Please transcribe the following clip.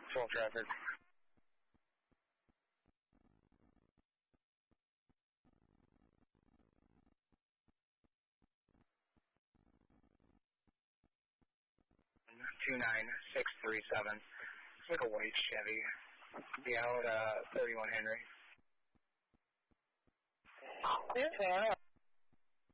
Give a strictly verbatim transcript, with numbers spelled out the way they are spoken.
twelve traffic. two nine six three seven. It's like a white Chevy. Be out uh, thirty-one Henry. Yeah.